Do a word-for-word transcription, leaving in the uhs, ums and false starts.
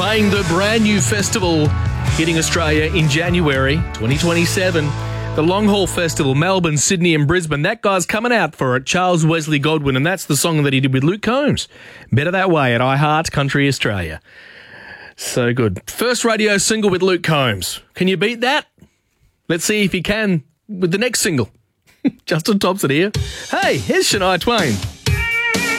playing the brand new festival hitting Australia in January twenty twenty-seven. The Long Haul Festival, Melbourne, Sydney and Brisbane. That guy's coming out for it, Charles Wesley Godwin, and that's the song that he did with Luke Combs. Better That Way at iHeart Country Australia. So good. First radio single with Luke Combs. Can you beat that? Let's see if he can with the next single. Justin Thompson here. Hey, here's Shania Twain.